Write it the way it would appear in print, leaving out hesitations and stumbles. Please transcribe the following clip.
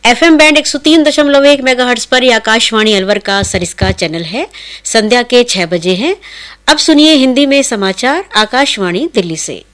FM band 103.1 megahertz पर यह आकाशवाणी अलवर का सरिस्का चैनल है। संध्या के 6 बजे हैं। अब सुनिए हिंदी में समाचार आकाशवाणी दिल्ली से।